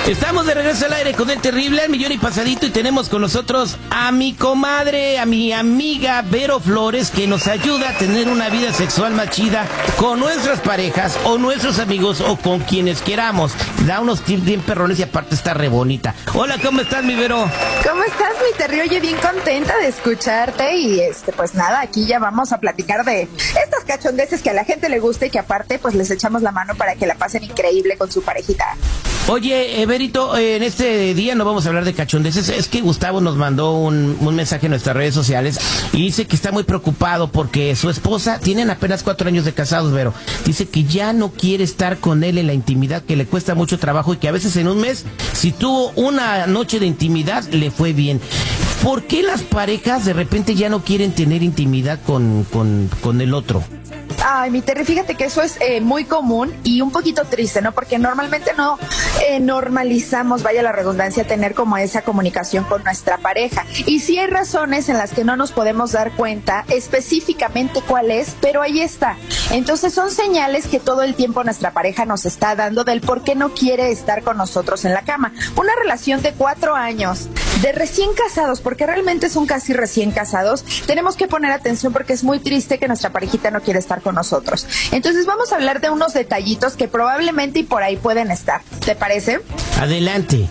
Estamos de regreso al aire con el terrible al millón y pasadito y tenemos con nosotros a mi comadre, a mi amiga Vero Flores, que nos ayuda a tener una vida sexual más chida con nuestras parejas o nuestros amigos o con quienes queramos. Da unos tips bien perrones y aparte está re bonita. Hola, ¿cómo estás, mi Vero? ¿Cómo estás, mi Terry? Oye, bien contenta de escucharte y pues nada, aquí ya vamos a platicar de estas cachondeces que a la gente le gusta y que aparte pues les echamos la mano para que la pasen increíble con su parejita. Oye, Verito, en este día no vamos a hablar de cachondeces. Es que Gustavo nos mandó un mensaje en nuestras redes sociales y dice que está muy preocupado porque su esposa, tienen apenas 4 años de casados, Vero. Dice que ya no quiere estar con él en la intimidad, que le cuesta mucho trabajo y que a veces en un mes, si tuvo una noche de intimidad, le fue bien. ¿Por qué las parejas de repente ya no quieren tener intimidad con el otro? Ay, mi Terry, fíjate que eso es muy común y un poquito triste, ¿no? Porque normalmente no normalizamos, vaya la redundancia, tener como esa comunicación con nuestra pareja. Y sí hay razones en las que no nos podemos dar cuenta específicamente cuál es, pero ahí está. Entonces son señales que todo el tiempo nuestra pareja nos está dando del por qué no quiere estar con nosotros en la cama. Una relación de 4 años, de recién casados, porque realmente son casi recién casados, tenemos que poner atención porque es muy triste que nuestra parejita no quiere estar con nosotros. Entonces vamos a hablar de unos detallitos que probablemente y por ahí pueden estar. ¿Te parece? Adelante.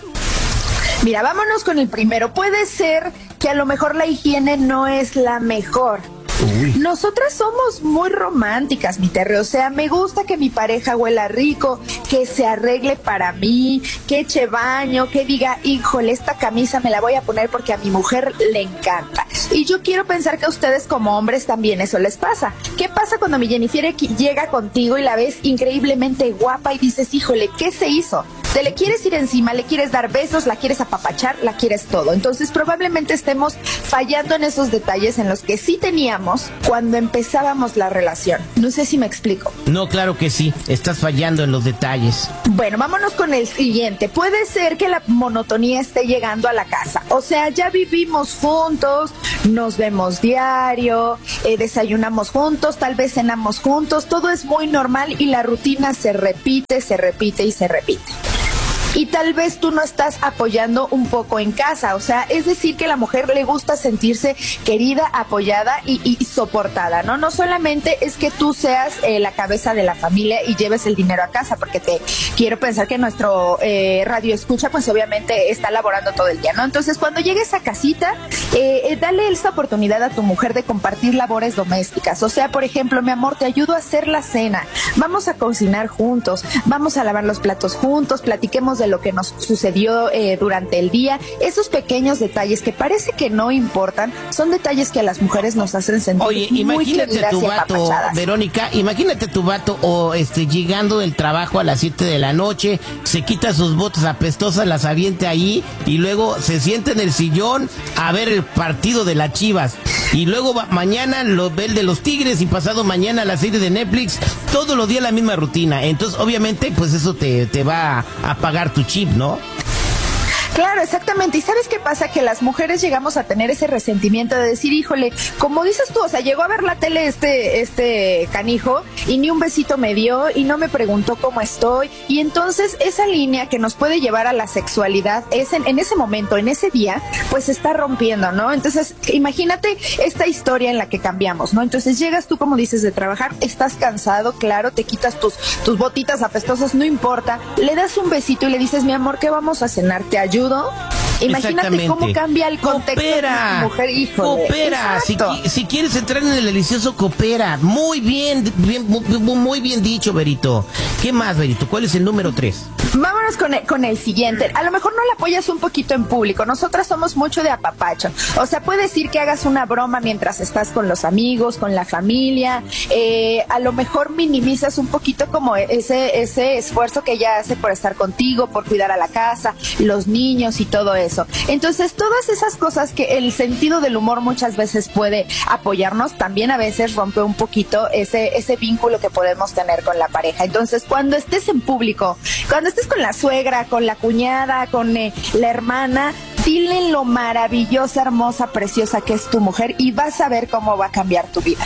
Mira, vámonos con el primero. Puede ser que a lo mejor la higiene no es la mejor. Uy. Nosotras somos muy románticas, mi Terry, o sea, me gusta que mi pareja huela rico, que se arregle para mí, que eche baño, que diga, híjole, esta camisa me la voy a poner porque a mi mujer le encanta. Y yo quiero pensar que a ustedes como hombres también eso les pasa. ¿Qué pasa cuando mi Jennifer llega contigo y la ves increíblemente guapa y dices, híjole, ¿qué se hizo? Te le quieres ir encima, le quieres dar besos, la quieres apapachar, la quieres todo. Entonces probablemente estemos fallando en esos detalles en los que sí teníamos cuando empezábamos la relación. No sé si me explico. No, claro que sí, estás fallando en los detalles. Bueno, vámonos con el siguiente. Puede ser que la monotonía esté llegando a la casa. O sea, ya vivimos juntos, nos vemos diario, desayunamos juntos, tal vez cenamos juntos, todo es muy normal y la rutina se repite y se repite. Y tal vez tú no estás apoyando un poco en casa, o sea, es decir que a la mujer le gusta sentirse querida, apoyada y soportada, ¿no? No solamente es que tú seas la cabeza de la familia y lleves el dinero a casa, porque te quiero pensar que nuestro radio escucha, pues obviamente está laborando todo el día, ¿no? Entonces, cuando llegues a casita, dale esta oportunidad a tu mujer de compartir labores domésticas, o sea, por ejemplo, mi amor, te ayudo a hacer la cena, vamos a cocinar juntos, vamos a lavar los platos juntos, platiquemos de lo que nos sucedió durante el día. Esos pequeños detalles que parece que no importan, son detalles que a las mujeres nos hacen sentir. Oye, muy imagínate tu vato, Verónica, imagínate tu vato llegando del trabajo a las 7 de la noche, se quita sus botas apestosas, las avienta ahí y luego se sienta en el sillón a ver el partido de las Chivas. Y luego mañana lo ve el de los Tigres y pasado mañana la serie de Netflix, todos los días la misma rutina. Entonces, obviamente, pues eso te va a apagar tu chip, ¿no? Claro, exactamente. ¿Y sabes qué pasa? Que las mujeres llegamos a tener ese resentimiento de decir, híjole, como dices tú, o sea, llegó a ver la tele este canijo y ni un besito me dio y no me preguntó cómo estoy. Y entonces esa línea que nos puede llevar a la sexualidad es en ese momento, en ese día, pues se está rompiendo, ¿no? Entonces, imagínate esta historia en la que cambiamos, ¿no? Entonces llegas tú, como dices, de trabajar, estás cansado, claro, te quitas tus botitas apestosas, no importa, le das un besito y le dices, mi amor, ¿qué vamos a cenar? ¿Te ayudo? Imagínate cómo cambia el contexto de tu mujer, híjole. Coopera, si quieres entrar en el delicioso, coopera. Muy bien, muy bien dicho, Verito. ¿Qué más, Verito? ¿Cuál es el número 3? Vámonos con el siguiente. A lo mejor no la apoyas un poquito en público. Nosotras somos mucho de apapacho. O sea, puede decir que hagas una broma mientras estás con los amigos, con la familia. A lo mejor minimizas un poquito como ese esfuerzo que ella hace por estar contigo, por cuidar a la casa, los niños y todo eso. Entonces, todas esas cosas que el sentido del humor muchas veces puede apoyarnos, también a veces rompe un poquito ese vínculo que podemos tener con la pareja. Entonces, cuando estés en público, cuando estés con la suegra, con la cuñada, con la hermana, dile lo maravillosa, hermosa, preciosa que es tu mujer y vas a ver cómo va a cambiar tu vida.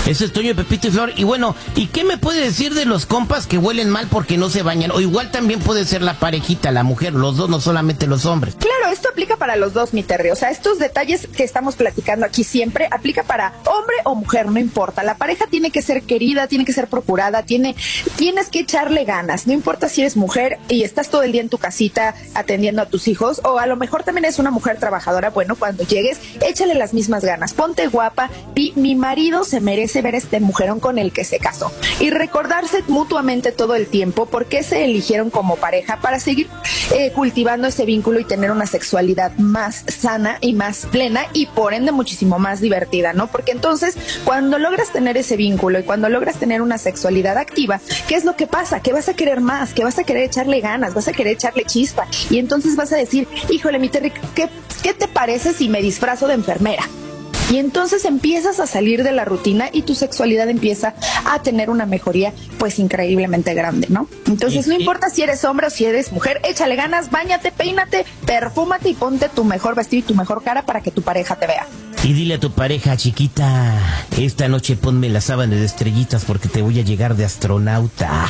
Eso es Toño, Pepito y Flor. Y bueno, ¿y qué me puede decir de los compas que huelen mal porque no se bañan? O igual también puede ser la parejita, la mujer, los dos, no solamente los hombres. Claro, esto aplica para los dos, mi Terry. O sea, estos detalles que estamos platicando aquí siempre aplica para hombre o mujer, no importa. La pareja tiene que ser querida, tiene que ser procurada, tienes que echarle ganas. No importa si eres mujer y estás todo el día en tu casita atendiendo a tus hijos, o a lo mejor también es una mujer trabajadora. Bueno, cuando llegues, échale las mismas ganas, ponte guapa, y mi marido se merece ver este mujerón con el que se casó. Y recordarse mutuamente todo el tiempo por qué se eligieron como pareja para seguir cultivando ese vínculo y tener una sexualidad más sana y más plena y por ende muchísimo más divertida, ¿no? Porque entonces cuando logras tener ese vínculo y cuando logras tener una sexualidad activa, ¿qué es lo que pasa? Que vas a querer más, que vas a querer echarle ganas, vas a querer echarle chispa y entonces vas a decir, híjole, mi Terry, ¿qué te parece si me disfrazo de enfermera? Y entonces empiezas a salir de la rutina y tu sexualidad empieza a tener una mejoría pues increíblemente grande, ¿no? Entonces no importa si eres hombre o si eres mujer, échale ganas, báñate, peínate, perfúmate y ponte tu mejor vestido y tu mejor cara para que tu pareja te vea. Y dile a tu pareja, chiquita, esta noche ponme las sábanas de estrellitas porque te voy a llegar de astronauta.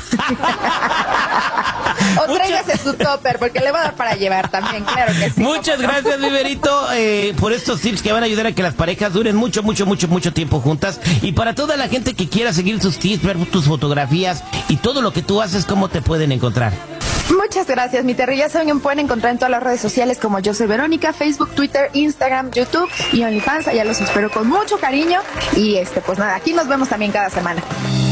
O tráigase su topper porque le va a dar para llevar también, claro que sí. Muchas gracias, Viverito, por estos tips que van a ayudar a que las parejas duren mucho tiempo juntas. Y para toda la gente que quiera seguir tus tips, ver tus fotografías y todo lo que tú haces, ¿cómo te pueden encontrar? Muchas gracias, mi Terry. Ya saben que me pueden encontrar en todas las redes sociales como Yo Soy Verónica, Facebook, Twitter, Instagram, YouTube y OnlyFans. Allá los espero con mucho cariño. Y pues nada, aquí nos vemos también cada semana.